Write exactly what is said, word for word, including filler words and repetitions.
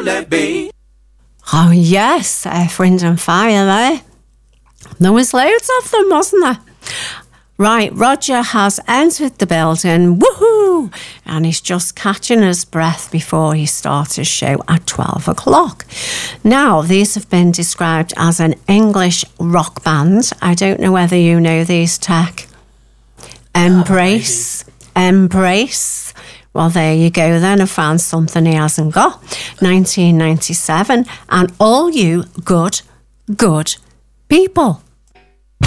won't let be. Oh, yes, Earth, Wind and Fire there. There was loads of them, wasn't there? Right, Roger has entered the building, woohoo! And he's just catching his breath before he starts his show at twelve o'clock. Now, these have been described as an English rock band. I don't know whether you know these, Tech. Embrace, oh, Embrace. Well, there you go then. I found something he hasn't got. nineteen ninety-seven. And all you good, good people.